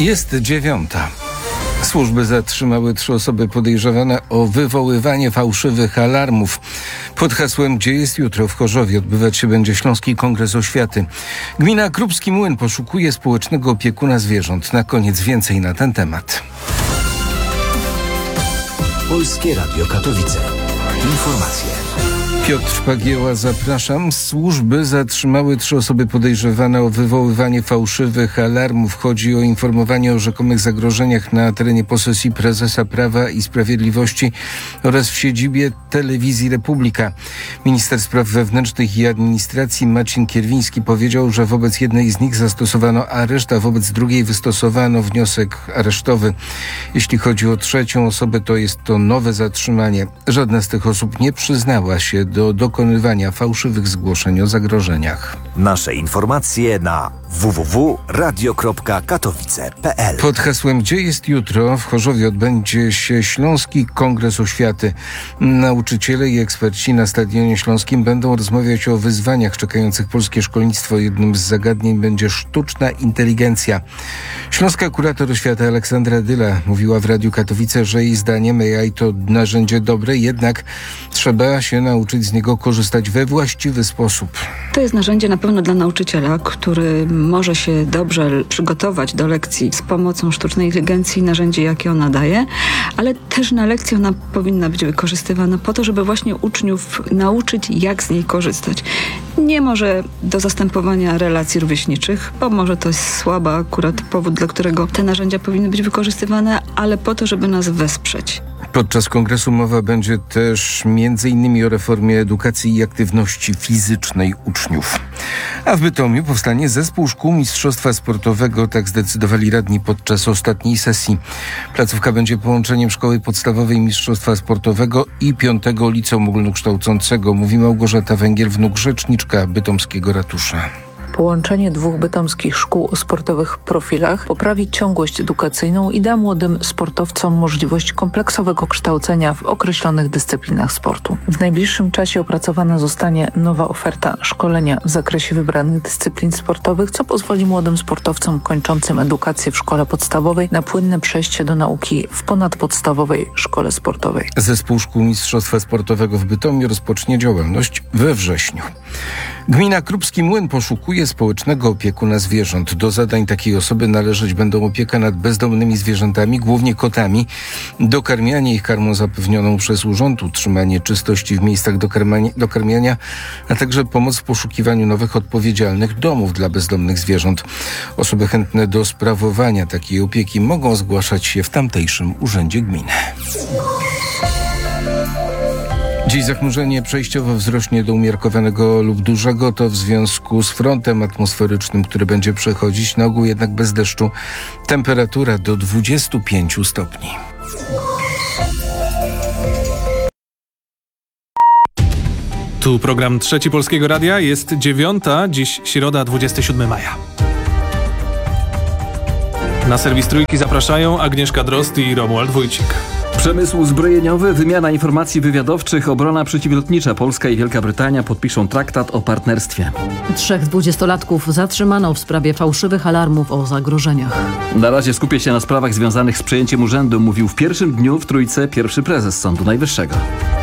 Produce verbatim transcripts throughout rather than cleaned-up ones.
Jest dziewiąta. Służby zatrzymały trzy osoby podejrzewane o wywoływanie fałszywych alarmów. Pod hasłem „Gdzie jest jutro?” w Chorzowie odbywać się będzie Śląski Kongres Oświaty. Gmina Krupski Młyn poszukuje społecznego opiekuna zwierząt. Na koniec więcej na ten temat. Polskie Radio Katowice. Informacje. Piotr Pagieła, zapraszam. Służby zatrzymały trzy osoby podejrzewane o wywoływanie fałszywych alarmów. Chodzi o informowanie o rzekomych zagrożeniach na terenie posesji prezesa Prawa i Sprawiedliwości oraz w siedzibie Telewizji Republika. Minister Spraw Wewnętrznych i Administracji Marcin Kierwiński powiedział, że wobec jednej z nich zastosowano areszt, a wobec drugiej wystosowano wniosek aresztowy. Jeśli chodzi o trzecią osobę, to jest to nowe zatrzymanie. Żadna z tych osób nie przyznała się do dokonywania fałszywych zgłoszeń o zagrożeniach. Nasze informacje na w w w kropka radio kropka katowice kropka p l. Pod hasłem „Gdzie jest jutro?” w Chorzowie odbędzie się Śląski Kongres Oświaty. Nauczyciele i eksperci na Stadionie Śląskim będą rozmawiać o wyzwaniach czekających polskie szkolnictwo. Jednym z zagadnień będzie sztuczna inteligencja. Śląska kurator oświaty Aleksandra Dyla mówiła w Radiu Katowice, że jej zdaniem A I to narzędzie dobre, jednak trzeba się nauczyć z niego korzystać we właściwy sposób. To jest narzędzie na pewno dla nauczyciela, który może się dobrze przygotować do lekcji z pomocą sztucznej inteligencji, narzędzie jakie ona daje, ale też na lekcji ona powinna być wykorzystywana po to, żeby właśnie uczniów nauczyć, jak z niej korzystać. Nie może do zastępowania relacji rówieśniczych, bo może to jest słaby akurat powód, dla którego te narzędzia powinny być wykorzystywane, ale po to, żeby nas wesprzeć. Podczas kongresu mowa będzie też między innymi o reformie edukacji i aktywności fizycznej uczniów. A w Bytomiu powstanie zespół szkół mistrzostwa sportowego, tak zdecydowali radni podczas ostatniej sesji. Placówka będzie połączeniem szkoły podstawowej mistrzostwa sportowego i piątego liceum ogólnokształcącego, mówi Małgorzata Węgiel, wnuk rzeczniczka bytomskiego ratusza. Połączenie dwóch bytomskich szkół o sportowych profilach poprawi ciągłość edukacyjną i da młodym sportowcom możliwość kompleksowego kształcenia w określonych dyscyplinach sportu. W najbliższym czasie opracowana zostanie nowa oferta szkolenia w zakresie wybranych dyscyplin sportowych, co pozwoli młodym sportowcom kończącym edukację w szkole podstawowej na płynne przejście do nauki w ponadpodstawowej szkole sportowej. Zespół szkół mistrzostwa sportowego w Bytomiu rozpocznie działalność we wrześniu. Gmina Krupski Młyn poszukuje społecznego opiekuna zwierząt. Do zadań takiej osoby należeć będą opieka nad bezdomnymi zwierzętami, głównie kotami, dokarmianie ich karmą zapewnioną przez urząd, utrzymanie czystości w miejscach dokarmiania, a także pomoc w poszukiwaniu nowych odpowiedzialnych domów dla bezdomnych zwierząt. Osoby chętne do sprawowania takiej opieki mogą zgłaszać się w tamtejszym urzędzie gminy. Dziś zachmurzenie przejściowo wzrośnie do umiarkowanego lub dużego. To w związku z frontem atmosferycznym, który będzie przechodzić, na ogół jednak bez deszczu. Temperatura do dwudziestu pięciu stopni. Tu program Trzeci Polskiego Radia. Jest dziewiąta, dziś środa, dwudziestego siódmego maja. Na serwis Trójki zapraszają Agnieszka Drozd i Romuald Wójcik. Przemysł zbrojeniowy, wymiana informacji wywiadowczych, obrona przeciwlotnicza. Polska i Wielka Brytania podpiszą traktat o partnerstwie. Trzech dwudziestolatków zatrzymano w sprawie fałszywych alarmów o zagrożeniach. Na razie skupię się na sprawach związanych z przejęciem urzędu, mówił w pierwszym dniu w Trójce pierwszy prezes Sądu Najwyższego.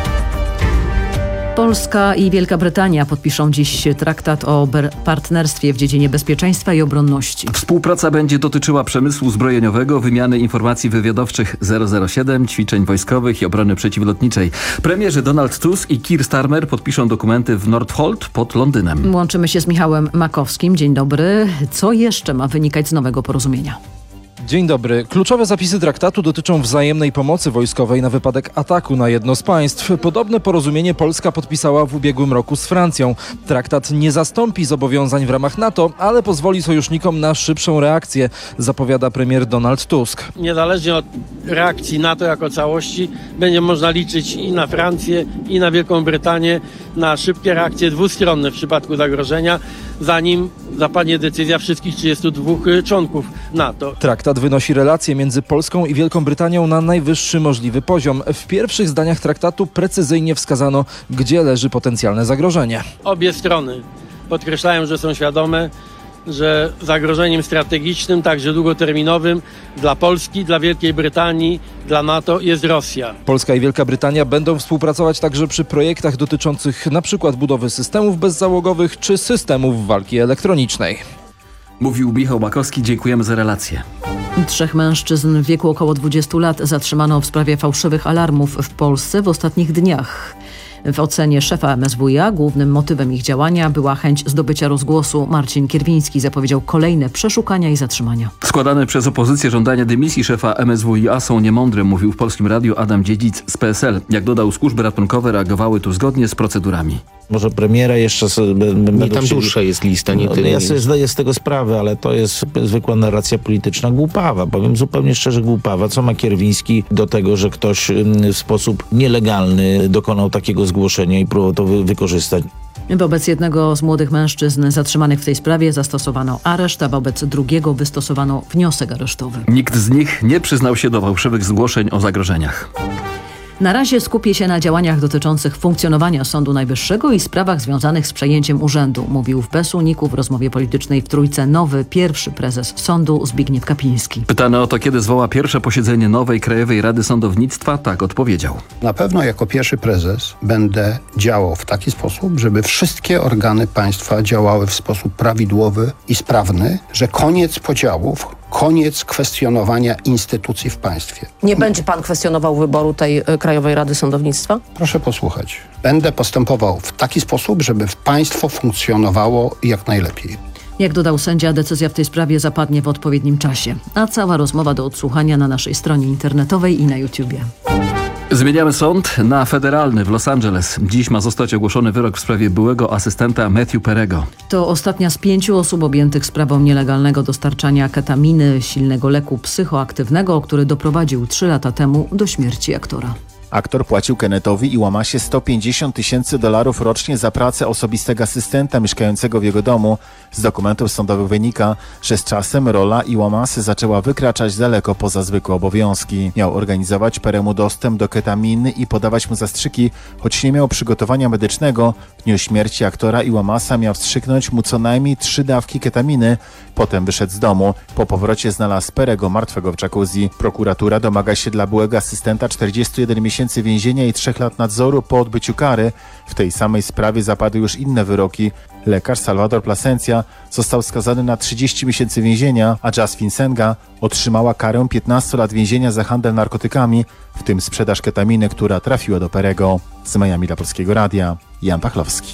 Polska i Wielka Brytania podpiszą dziś traktat o partnerstwie w dziedzinie bezpieczeństwa i obronności. Współpraca będzie dotyczyła przemysłu zbrojeniowego, wymiany informacji wywiadowczych zero zero siedem, ćwiczeń wojskowych i obrony przeciwlotniczej. Premierzy Donald Tusk i Keir Starmer podpiszą dokumenty w Northolt pod Londynem. Łączymy się z Michałem Makowskim. Dzień dobry. Co jeszcze ma wynikać z nowego porozumienia? Dzień dobry. Kluczowe zapisy traktatu dotyczą wzajemnej pomocy wojskowej na wypadek ataku na jedno z państw. Podobne porozumienie Polska podpisała w ubiegłym roku z Francją. Traktat nie zastąpi zobowiązań w ramach NATO, ale pozwoli sojusznikom na szybszą reakcję, zapowiada premier Donald Tusk. Niezależnie od reakcji NATO jako całości będzie można liczyć i na Francję, i na Wielką Brytanię na szybkie reakcje dwustronne w przypadku zagrożenia, zanim zapadnie decyzja wszystkich trzydziestu dwóch członków NATO. Traktat wynosi relacje między Polską i Wielką Brytanią na najwyższy możliwy poziom. W pierwszych zdaniach traktatu precyzyjnie wskazano, gdzie leży potencjalne zagrożenie. Obie strony podkreślają, że są świadome że zagrożeniem strategicznym, także długoterminowym dla Polski, dla Wielkiej Brytanii, dla NATO jest Rosja. Polska i Wielka Brytania będą współpracować także przy projektach dotyczących np. budowy systemów bezzałogowych czy systemów walki elektronicznej. Mówił Michał Makowski, dziękujemy za relację. Trzech mężczyzn w wieku około dwudziestu lat zatrzymano w sprawie fałszywych alarmów w Polsce w ostatnich dniach. W ocenie szefa M S W i A głównym motywem ich działania była chęć zdobycia rozgłosu. Marcin Kierwiński zapowiedział kolejne przeszukania i zatrzymania. Składane przez opozycję żądania dymisji szefa M S W i A są niemądre, mówił w Polskim Radiu Adam Dziedzic z P S L. Jak dodał, służby ratunkowe reagowały tu zgodnie z procedurami. Może premiera jeszcze... Nie, tam dłuższa jest lista, nie no, tyle. Ja sobie zdaję z tego sprawę, ale to jest zwykła narracja polityczna głupawa. Powiem zupełnie szczerze, głupawa. Co ma Kierwiński do tego, że ktoś w sposób nielegalny dokonał takiego zgłoszenia i próbował to wy- wykorzystać? Wobec jednego z młodych mężczyzn zatrzymanych w tej sprawie zastosowano areszt, a wobec drugiego wystosowano wniosek aresztowy. Nikt z nich nie przyznał się do fałszywych zgłoszeń o zagrożeniach. Na razie skupię się na działaniach dotyczących funkcjonowania Sądu Najwyższego i sprawach związanych z przejęciem urzędu, mówił w Bez Uniku w rozmowie politycznej w Trójce nowy pierwszy prezes sądu Zbigniew Kapiński. Pytany o to, kiedy zwoła pierwsze posiedzenie nowej Krajowej Rady Sądownictwa, tak odpowiedział. Na pewno jako pierwszy prezes będę działał w taki sposób, żeby wszystkie organy państwa działały w sposób prawidłowy i sprawny, że koniec podziałów, koniec kwestionowania instytucji w państwie. Nie będzie pan kwestionował wyboru tej Krajowej Rady Sądownictwa? Proszę posłuchać. Będę postępował w taki sposób, żeby państwo funkcjonowało jak najlepiej. Jak dodał sędzia, decyzja w tej sprawie zapadnie w odpowiednim czasie. A cała rozmowa do odsłuchania na naszej stronie internetowej i na YouTubie. Zmieniamy sąd na federalny w Los Angeles. Dziś ma zostać ogłoszony wyrok w sprawie byłego asystenta Matthew Perego. To ostatnia z pięciu osób objętych sprawą nielegalnego dostarczania ketaminy, silnego leku psychoaktywnego, który doprowadził trzy lata temu do śmierci aktora. Aktor płacił Kennethowi i Łamasie sto pięćdziesiąt tysięcy dolarów rocznie za pracę osobistego asystenta mieszkającego w jego domu. Z dokumentów sądowych wynika, że z czasem rola i Łamasy zaczęła wykraczać daleko poza zwykłe obowiązki. Miał organizować Peremu dostęp do ketaminy i podawać mu zastrzyki, choć nie miał przygotowania medycznego. W dniu śmierci aktora i Łamasa miał wstrzyknąć mu co najmniej trzy dawki ketaminy. Potem wyszedł z domu. Po powrocie znalazł Perego martwego w jacuzzi. Prokuratura domaga się dla byłego asystenta czterdziestu jeden miesięcy więzienia i trzech lat nadzoru po odbyciu kary. W tej samej sprawie zapadły już inne wyroki. Lekarz Salvador Plasencia został skazany na trzydzieści miesięcy więzienia, a Jasmine Senga otrzymała karę piętnastu lat więzienia za handel narkotykami, w tym sprzedaż ketaminy, która trafiła do Perego. Z Miami dla Polskiego Radia, Jan Pachlowski.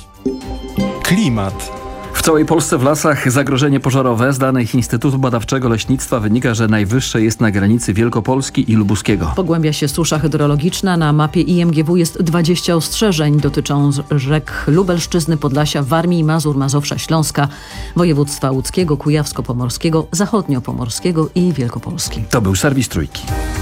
Klimat. W całej Polsce w lasach zagrożenie pożarowe. Z danych Instytutu Badawczego Leśnictwa wynika, że najwyższe jest na granicy Wielkopolski i Lubuskiego. Pogłębia się susza hydrologiczna. Na mapie I M G W jest dwadzieścia ostrzeżeń. Dotyczą rzek Lubelszczyzny, Podlasia, Warmii, Mazur, Mazowsza, Śląska, województwa łódzkiego, kujawsko-pomorskiego, zachodnio-pomorskiego i Wielkopolski. To był serwis Trójki.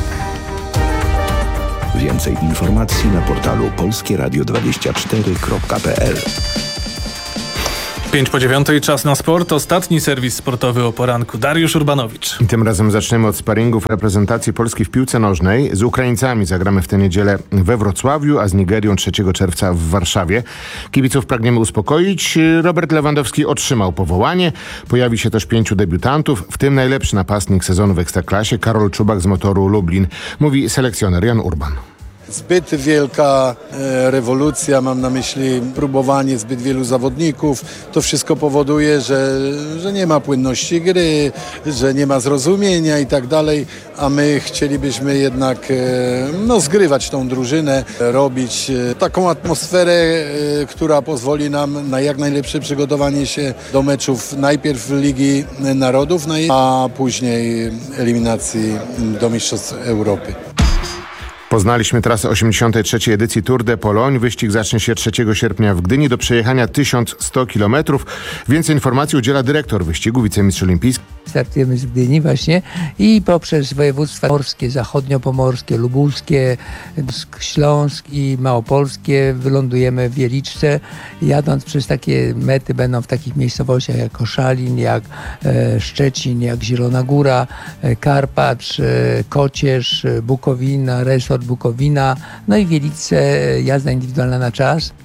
Więcej informacji na portalu polskie radio dwadzieścia cztery kropka p l. pięć po dziewiątej, czas na sport. Ostatni serwis sportowy o poranku. Dariusz Urbanowicz. I tym razem zaczniemy od sparingów reprezentacji Polski w piłce nożnej. Z Ukraińcami zagramy w tę niedzielę we Wrocławiu, a z Nigerią trzeciego czerwca w Warszawie. Kibiców pragniemy uspokoić. Robert Lewandowski otrzymał powołanie. Pojawi się też pięciu debiutantów, w tym najlepszy napastnik sezonu w Ekstraklasie Karol Czubak z Motoru Lublin. Mówi selekcjoner Jan Urban. Zbyt wielka e, rewolucja, mam na myśli próbowanie zbyt wielu zawodników. To wszystko powoduje, że, że nie ma płynności gry, że nie ma zrozumienia i tak dalej, a my chcielibyśmy jednak e, no, zgrywać tą drużynę, robić e, taką atmosferę, e, która pozwoli nam na jak najlepsze przygotowanie się do meczów najpierw Ligi Narodów, a później eliminacji do Mistrzostw Europy. Poznaliśmy trasę osiemdziesiątej trzeciej edycji Tour de Pologne. Wyścig zacznie się trzeciego sierpnia w Gdyni. Do przejechania tysiąc sto kilometrów. Więcej informacji udziela dyrektor wyścigu, wicemistrz olimpijski. Startujemy z Gdyni właśnie i poprzez województwa morskie, zachodnio-pomorskie, lubuskie, Śląsk i małopolskie wylądujemy w Wieliczce. Jadąc przez takie mety będą w takich miejscowościach jak Koszalin, jak e, Szczecin, jak Zielona Góra, e, Karpacz, e, Kocierz, e, Bukowina, resort Bukowina, no i Wieliczce, jazda indywidualna na czas.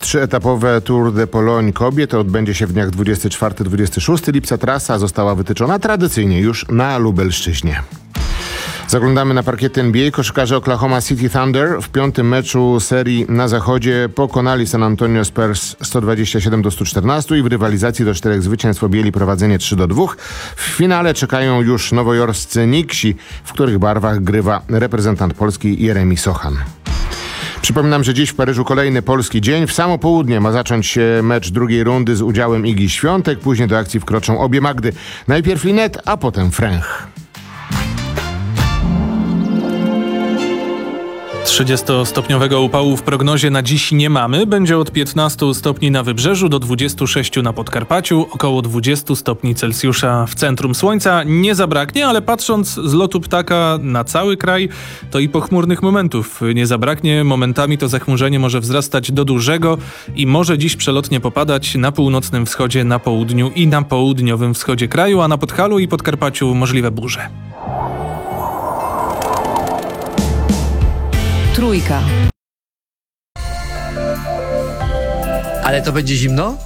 Trzyetapowe Tour de Pologne kobiet odbędzie się w dniach dwudziestego czwartego do dwudziestego szóstego lipca. Trasa została wytyczona tradycyjnie już na Lubelszczyźnie. Zaglądamy na parkiety N B A. Koszykarze Oklahoma City Thunder w piątym meczu serii na zachodzie pokonali San Antonio Spurs sto dwadzieścia siedem do stu czternastu i w rywalizacji do czterech zwycięstw objęli prowadzenie trzy do dwóch. W finale czekają już nowojorscy Knicksi, w których barwach grywa reprezentant Polski Jeremi Sochan. Przypominam, że dziś w Paryżu kolejny polski dzień. W samo południe ma zacząć się mecz drugiej rundy z udziałem Igi Świątek. Później do akcji wkroczą obie Magdy. Najpierw Linet, a potem Fręch. trzydziestostopniowego upału w prognozie na dziś nie mamy. Będzie od piętnastu stopni na wybrzeżu do dwudziestu sześciu na Podkarpaciu, około dwudziestu stopni Celsjusza w centrum. Słońca nie zabraknie, ale patrząc z lotu ptaka na cały kraj, to i pochmurnych momentów nie zabraknie. Momentami to zachmurzenie może wzrastać do dużego i może dziś przelotnie popadać na północnym wschodzie, na południu i na południowym wschodzie kraju, a na Podhalu i Podkarpaciu możliwe burze. Trójka. Ale to będzie zimno?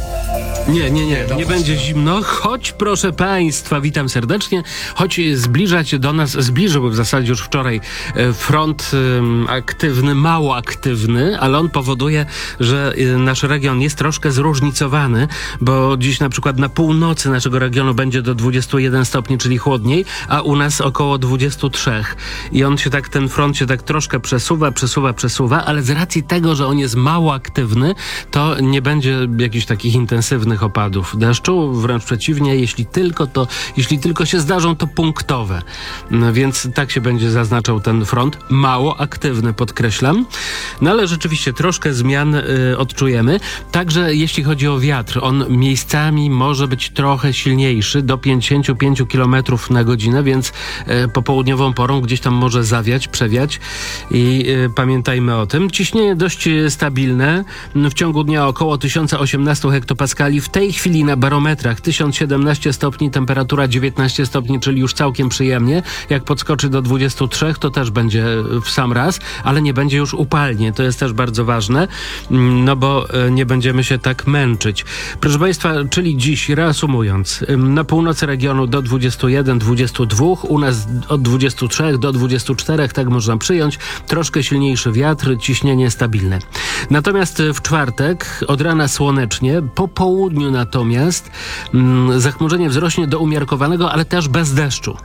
Nie, nie, nie, nie będzie zimno, choć proszę Państwa, witam serdecznie, choć zbliża się do nas, zbliżył w zasadzie już wczoraj front um, aktywny, mało aktywny, ale on powoduje, że nasz region jest troszkę zróżnicowany, bo dziś na przykład na północy naszego regionu będzie do dwudziestu jeden stopni, czyli chłodniej, a u nas około dwudziestu trzech. I on się tak, ten front się tak troszkę przesuwa, przesuwa, przesuwa, ale z racji tego, że on jest mało aktywny, to nie będzie jakichś takich intensywnych opadów deszczu, wręcz przeciwnie, jeśli tylko to, jeśli tylko się zdarzą, to punktowe. No więc tak się będzie zaznaczał ten front, mało aktywny, podkreślam. No ale rzeczywiście troszkę zmian y, odczujemy. Także jeśli chodzi o wiatr, on miejscami może być trochę silniejszy, do pięćdziesięciu pięciu kilometrów na godzinę, więc y, popołudniową porą gdzieś tam może zawiać, przewiać i y, pamiętajmy o tym. Ciśnienie dość stabilne, w ciągu dnia około tysiąc osiemnaście hektopaskali. W tej chwili na barometrach tysiąc siedemnaście stopni, temperatura dziewiętnaście stopni, czyli już całkiem przyjemnie. Jak podskoczy do dwudziestu trzech, to też będzie w sam raz, ale nie będzie już upalnie. To jest też bardzo ważne, no bo nie będziemy się tak męczyć. Proszę Państwa, czyli dziś, reasumując, na północy regionu do dwudziestu jeden do dwudziestu dwóch, u nas od dwudziestu trzech do dwudziestu czterech, tak można przyjąć. Troszkę silniejszy wiatr, ciśnienie stabilne. Natomiast w czwartek od rana słonecznie, po południu natomiast mm, zachmurzenie wzrośnie do umiarkowanego, ale też bez deszczu.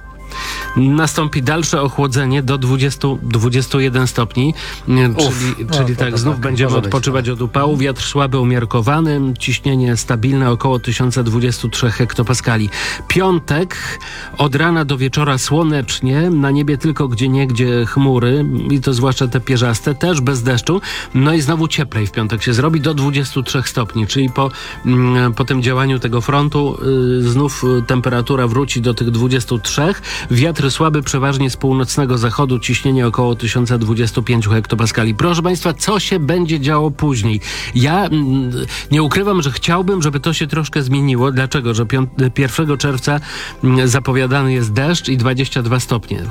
Nastąpi dalsze ochłodzenie do dwudziestu do dwudziestu jeden stopni, Uf, czyli, no, czyli tak, znów tak, będziemy odpoczywać być. Od upału. Wiatr słaby, umiarkowany, ciśnienie stabilne około tysiąc dwadzieścia trzy hektopaskali. Piątek od rana do wieczora słonecznie, na niebie tylko gdzieniegdzie chmury i to zwłaszcza te pierzaste, też bez deszczu. No i znowu cieplej w piątek się zrobi do dwudziestu trzech stopni, czyli po, mm, po tym działaniu tego frontu y, znów temperatura wróci do tych dwudziestu trzech. Wiatr słaby, przeważnie z północnego zachodu, ciśnienie około tysiąc dwadzieścia pięć hektopaskali. Proszę Państwa, co się będzie działo później? Ja mm, nie ukrywam, że chciałbym, żeby to się troszkę zmieniło. Dlaczego? Że pierwszego czerwca mm, zapowiadany jest deszcz i dwadzieścia dwa stopnie.